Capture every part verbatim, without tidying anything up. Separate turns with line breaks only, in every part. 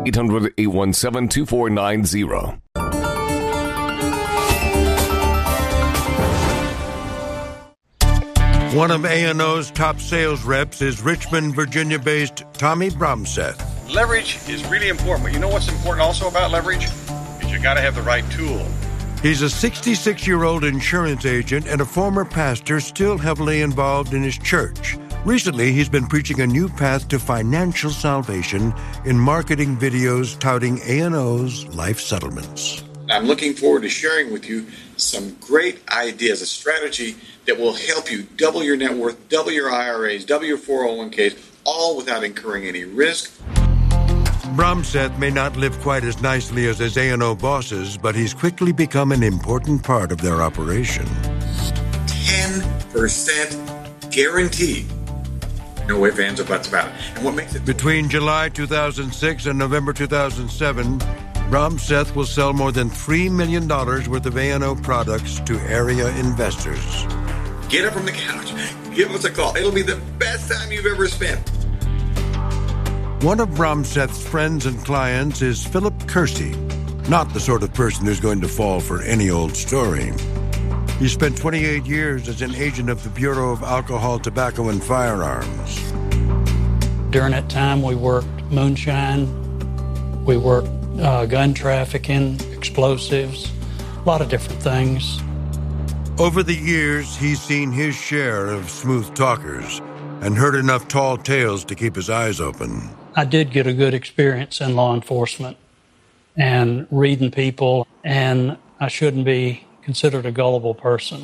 eight hundred, eight one seven, two four nine zero.
One of A and O's top sales reps is Richmond, Virginia-based Tommy Bromseth.
Leverage is really important, but you know what's important also about leverage? Is you got to have the right tool.
He's a sixty-six-year-old insurance agent and a former pastor still heavily involved in his church. Recently, he's been preaching a new path to financial salvation in marketing videos touting A and O's life settlements.
I'm looking forward to sharing with you some great ideas, a strategy that will help you double your net worth, double your I R As, double your four oh one k's, all without incurring any risk.
Bromseth may not live quite as nicely as his A and O bosses, but he's quickly become an important part of their operation.
ten percent guaranteed. No ifs, ands, or buts about it. And what makes it...
Between July two thousand six and November two thousand seven, Bromseth will sell more than three million dollars worth of A and O products to area investors.
Get up from the couch. Give us a call. It'll be the best time you've ever spent.
One of Bromseth's friends and clients is Philip Kersey, not the sort of person who's going to fall for any old story. He spent twenty-eight years as an agent of the Bureau of Alcohol, Tobacco, and Firearms.
During that time, we worked moonshine, we worked uh, gun trafficking, explosives, a lot of different things.
Over the years, he's seen his share of smooth talkers and heard enough tall tales to keep his eyes open.
I did get a good experience in law enforcement and reading people, and I shouldn't be considered a gullible person.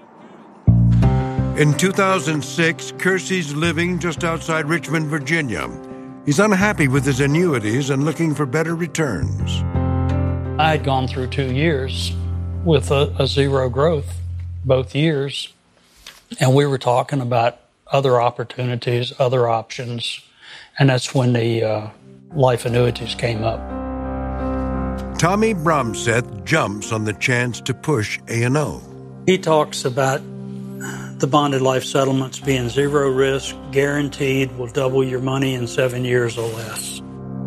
In two thousand six, Kersey's living just outside Richmond, Virginia. He's unhappy with his annuities and looking for better returns.
I had gone through two years with a, a zero growth, both years, and we were talking about other opportunities, other options, and that's when the uh, life annuities came up.
Tommy Bromseth jumps on the chance to push A and O.
He talks about the bonded life settlements being zero risk, guaranteed, will double your money in seven years or less.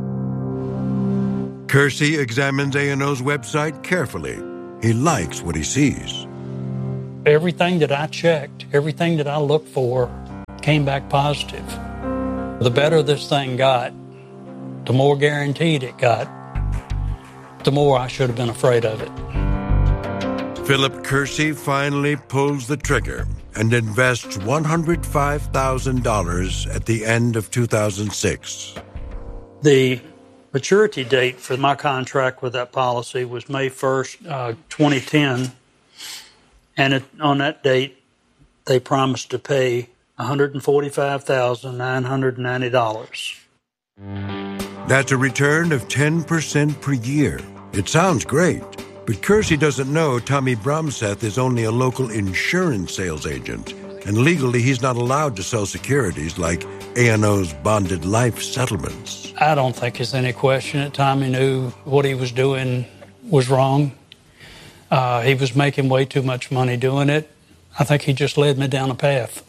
Kersey examines A and O's website carefully. He likes what he sees.
Everything that I checked, everything that I looked for came back positive. The better this thing got, the more guaranteed it got, the more I should have been afraid of it.
Philip Kersey finally pulls the trigger and invests one hundred five thousand dollars at the end of two thousand six.
The maturity date for my contract with that policy was May first, uh, twenty ten, and it, on that date, they promised to pay one hundred forty-five thousand nine hundred ninety dollars.
That's a return of ten percent per year. It sounds great, but Kersey doesn't know Tommy Bromseth is only a local insurance sales agent, and legally he's not allowed to sell securities like A and O's bonded life settlements.
I don't think there's any question that Tommy knew what he was doing was wrong. Uh, he was making way too much money doing it. I think he just led me down a path.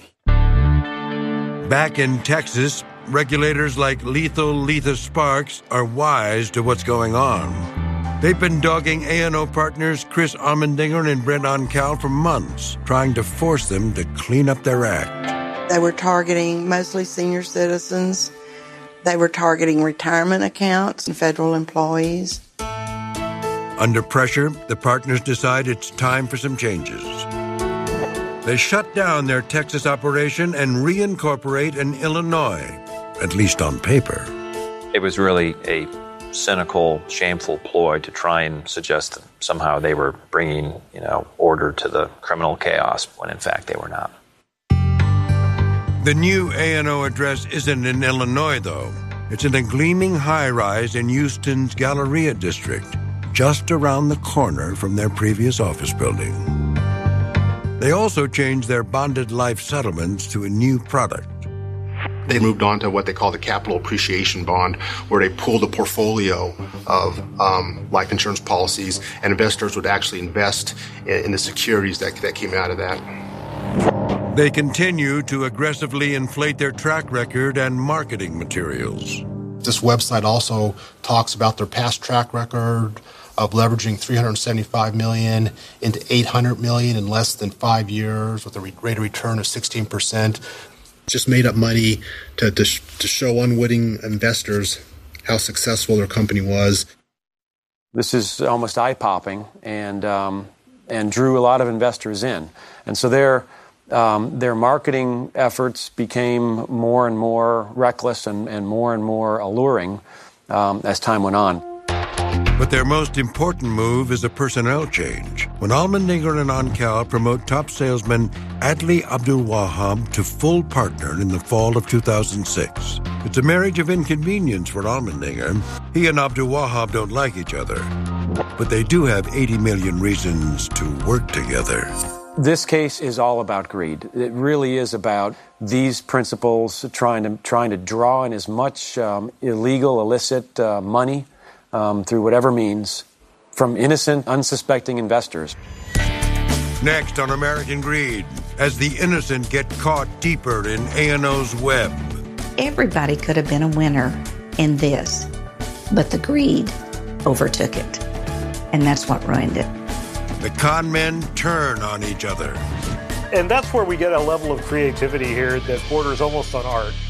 Back in Texas, regulators like Lethal Letha Sparks are wise to what's going on. They've been dogging A and O partners Chris Armendinger and Brent Oncal for months, trying to force them to clean up their act.
They were targeting mostly senior citizens. They were targeting retirement accounts and federal employees.
Under pressure, the partners decide it's time for some changes. They shut down their Texas operation and reincorporate in Illinois, at least on paper.
It was really a cynical, shameful ploy to try and suggest that somehow they were bringing, you know, order to the criminal chaos when in fact they were not.
The new A and O address isn't in Illinois, though. It's in a gleaming high-rise in Houston's Galleria district, just around the corner from their previous office building. They also changed their bonded life settlements to a new product.
They moved on to what they call the capital appreciation bond, where they pulled a portfolio of um, life insurance policies, and investors would actually invest in, in the securities that, that came out of that.
They continue to aggressively inflate their track record and marketing materials.
This website also talks about their past track record of leveraging three hundred seventy-five million dollars into eight hundred million dollars in less than five years with a rate of return of sixteen percent. Just made up money to, to, to show unwitting investors how successful their company was.
This is almost eye-popping and um, and drew a lot of investors in. And so their, um, their marketing efforts became more and more reckless and, and more and more alluring um, as time went on.
But their most important move is a personnel change. When Allmendinger and OnCal promote top salesman Adley Abdul Wahab to full partner in the fall of two thousand six. It's a marriage of inconvenience for Allmendinger. He and Abdul Wahab don't like each other, but they do have eighty million reasons to work together.
This case is all about greed. It really is about these principals trying to trying to draw in as much um, illegal, illicit uh, money Um, through whatever means, from innocent, unsuspecting investors.
Next on American Greed, as the innocent get caught deeper in A and O's web.
Everybody could have been a winner in this, but the greed overtook it, and that's what ruined it.
The con men turn on each other.
And that's where we get a level of creativity here that borders almost on art.